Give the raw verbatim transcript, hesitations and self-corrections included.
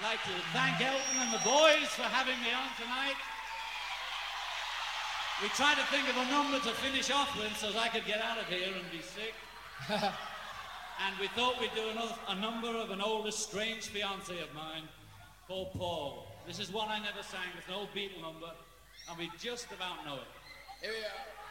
I'd like to thank Elton and the boys for having me on tonight. We tried to think of a number to finish off with so that I could get out of here and be sick. And we thought we'd do another, a number of an old estranged fiancé of mine called Paul. This is one I never sang. It's an old Beatle number, and we just about know it. Here we are.